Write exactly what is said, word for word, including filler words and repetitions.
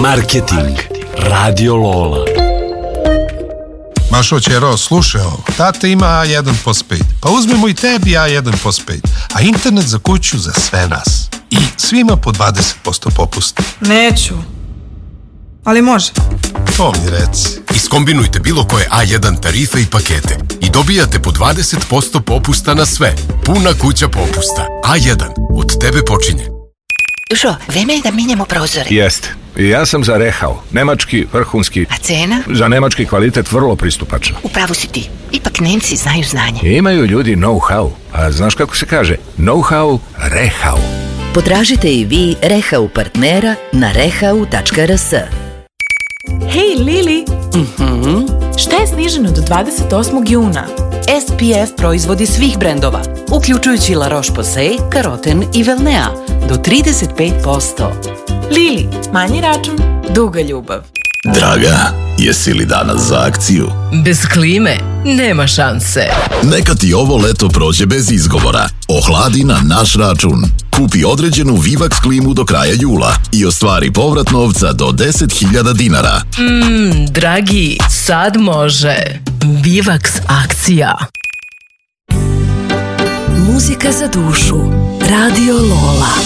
Marketing. Radio Lola. Mašo, ćero, slušaj ovo. Tata ima A jedan postpaid. Pa uzmemo i tebi A jedan postpaid. A internet za kuću za sve nas. I svima po dvadeset posto popusta. Neću. Ali može. To mi reci. Iskombinujte bilo koje A jedan tarife i pakete i dobijate po dvadeset posto popusta na sve. Puna kuća popusta. A jedan. Od tebe počinje. Dušo, vreme je da menjamo prozore. Jeste. I ja sam za Rehau. Nemački, vrhunski. A cena? Za nemački kvalitet vrlo pristupačna. Upravo si ti. Ipak Nemci znaju znanje. Imaju ljudi know-how. A znaš kako se kaže? Know-how, Rehau. Potražite i vi Rehau partnera na rehau tačka r s. Hej, Lili! Mm-hmm. Šta je sniženo do dvadeset osmog juna? S P F proizvodi svih brendova, uključujući La Roche-Posay, Caroten i Velnea, do trideset pet posto. Lili, manji račun, duga ljubav. Draga, jesi li danas za akciju? Bez klime nema šanse. Neka ti ovo leto prođe bez izgovora. Ohladi na naš račun. Kupi određenu Vivax klimu do kraja jula i ostvari povrat novca do deset hiljada dinara. Mmm, dragi, sad može. Vivax akcija. Muzika za dušu. Radio Lola.